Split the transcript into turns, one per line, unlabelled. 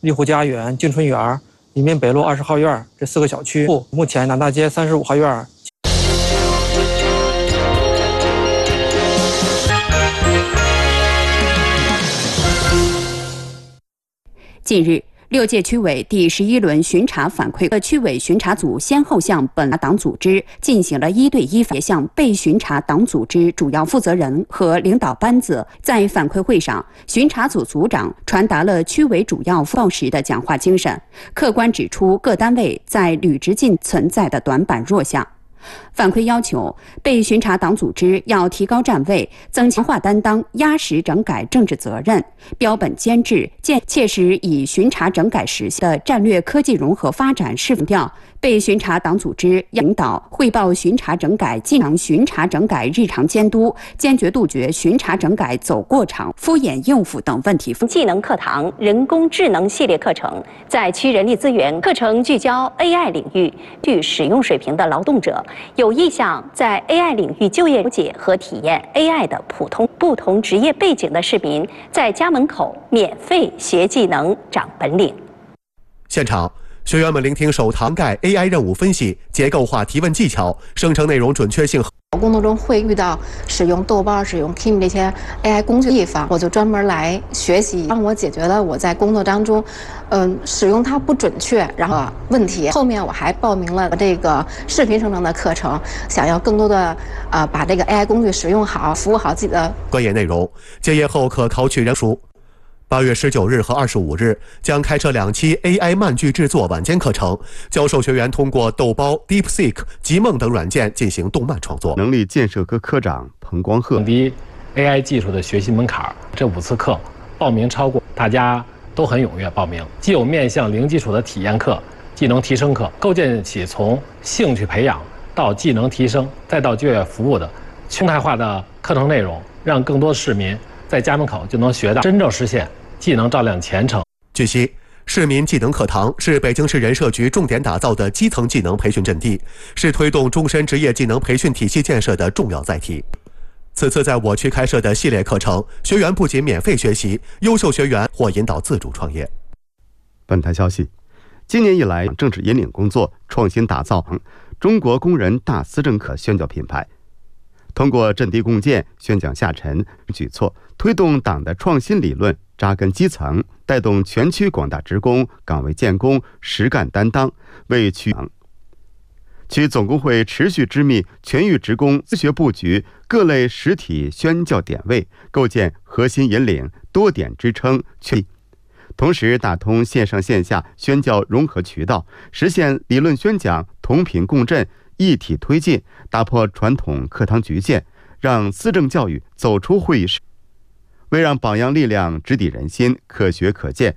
丽湖家园、静春园、里面北路20号院这4个小区。目前南大街35号院。
近日，6届区委第11轮巡查反馈，区委巡查组先后向本党组织进行了1对1向被巡查党组织主要负责人和领导班子。在反馈会上，巡查组组长传达了区委主要报时的讲话精神，客观指出各单位在履职尽存在的短板弱项。反馈要求被巡查党组织要提高站位，增强化担当，压实整改政治责任，标本兼治，切实以巡查整改实现的战略科技融合发展示调。被巡查党组织领导汇报巡查整改技能、巡查整改日常监督，坚决杜绝巡查整改走过场、敷衍应付等问题。
技能课堂人工智能系列课程在区人力资源课程聚焦 AI 领域，具使用水平的劳动者有意向在 AI 领域就业了解和体验 AI 的不同职业背景的市民，在家门口免费学技能、长本领。
现场。学员们聆听首堂盖 AI 任务分析、结构化提问技巧、生成内容准确性。
工作中会遇到使用豆瓣、使用 Kimi 这些 AI 工具的地方，我就专门来学习，让我解决了我在工作当中，使用它不准确然后问题。后面我还报名了这个视频生成的课程，想要更多的把这个 AI 工具使用好，服务好自己的
专业内容。结业后可考取人书。8月19日和25日将开设2期 AI 漫剧制作晚间课程，教授学员通过豆包、DeepSeek、极梦等软件进行动漫创作。
能力建设科科长彭光鹤，
降低 AI 技术的学习门槛。这5次课报名超过，大家都很踊跃报名。既有面向零基础的体验课、技能提升课，构建起从兴趣培养到技能提升再到就业服务的生态化的课程内容，让更多市民在家门口就能学到，真正实现技能照亮前程。
据悉，市民技能课堂是北京市人社局重点打造的基层技能培训阵地，是推动终身职业技能培训体系建设的重要载体。此次在我区开设的系列课程，学员不仅免费学习，优秀学员或引导自主创业。
本台消息，今年以来，政治引领工作创新打造中国工人大思政可宣教品牌。通过阵地共建、宣讲下沉举措，推动党的创新理论扎根基层，带动全区广大职工岗位建功、实干担当，为区总工会持续织密全域职工自学布局各类实体宣教点位，构建核心引领、多点支撑同时打通线上线下宣教融合渠道，实现理论宣讲同频共振、一体推进，打破传统课堂局限，让思政教育走出会议室。为让榜样力量直抵人心、可学可见，